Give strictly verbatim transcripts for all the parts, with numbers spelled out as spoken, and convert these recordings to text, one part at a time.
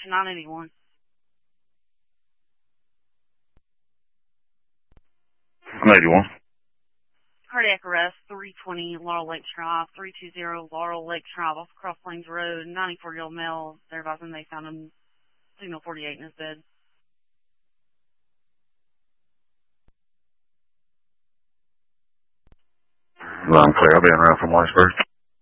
to nine eighty-one. nine eighty-one. Cardiac arrest, three twenty Laurel Lake Drive, three two zero Laurel Lake Drive off Cross Plains Road, ninety-four-year-old male. They're advising they found him signal forty-eight in his bed. I'm clear. I'll be around from Lawrenceburg.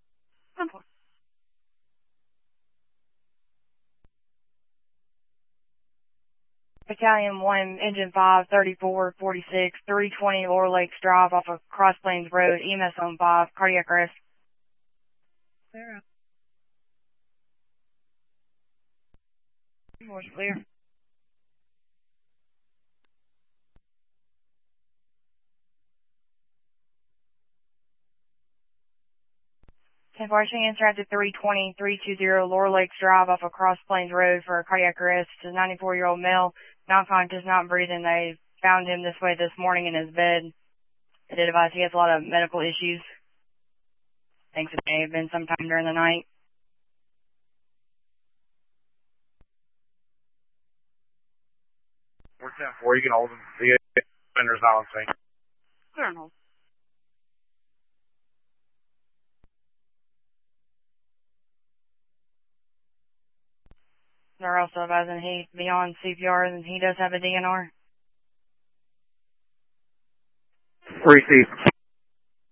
Battalion one, Engine five, thirty-four forty-six, three twenty Laurel Lakes Drive off of Cross Plains Road, E M S on five, cardiac arrest. Sarah. Was clear. ten four, answer after three twenty, three two zero Laurel Lakes Drive off of Cross Plains Road for a cardiac arrest. It's a ninety-four-year-old male, non-conscious, not breathing. They found him this way this morning in his bed. They did advise he has a lot of medical issues. Thinks it may have been sometime during the night. We're ten four, you can hold him. The offender's not on scene. Clear and hold. They're also advising he's beyond C P R and he does have a D N R. Receive.